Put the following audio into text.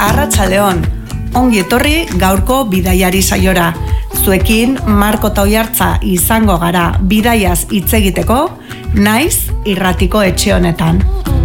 Arratsaldeon, ongi etorri gaurko bidaiari saiora. Zuekin Marko eta Oiartza izango gara bidaiaz hitz egiteko, naiz irratiko etxe honetan.